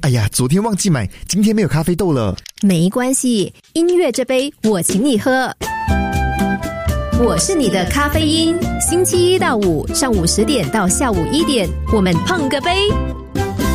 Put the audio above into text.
哎呀，昨天忘记买，今天没有咖啡豆了。 没关系，音乐这杯我请你喝。我是你的咖啡因，星期一到五上午10点到下午1点，我们碰个杯。